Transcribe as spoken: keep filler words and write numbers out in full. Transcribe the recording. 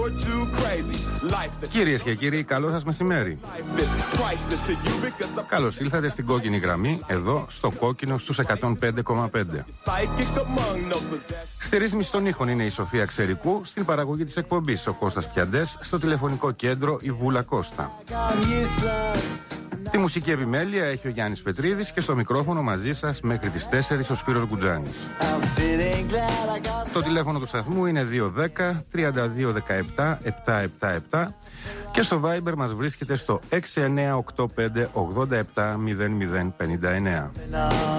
Κυρίες και κύριοι, καλό σας μεσημέρι. Καλώς ήλθατε στην κόκκινη γραμμή, εδώ στο κόκκινο στους εκατόν πέντε κόμμα πέντε. Στη ρύθμιση των ήχων είναι η Σοφία Ξερικού, στην παραγωγή της εκπομπής ο Κώστας Πιαντές, στο τηλεφωνικό κέντρο η Βούλα Κώστα. Τη μουσική επιμέλεια έχει ο Γιάννης Πετρίδης και στο μικρόφωνο μαζί σας μέχρι τις τέσσερις ο Σπύρος Γκουτζάνης. Το τηλέφωνο του σταθμού είναι δύο δέκα τριάντα δύο δεκαεπτά επτακόσια εβδομήντα επτά και στο Viber μας βρίσκεται στο έξι εννιά οκτώ πέντε ογδόντα επτά μηδέν μηδέν πενήντα εννέα.